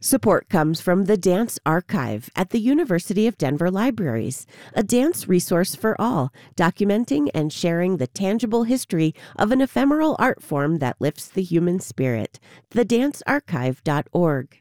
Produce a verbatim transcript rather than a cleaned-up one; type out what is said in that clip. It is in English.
Support comes from the Dance Archive at the University of Denver Libraries, a dance resource for all, documenting and sharing the tangible history of an ephemeral art form that lifts the human spirit. the dance archive dot org.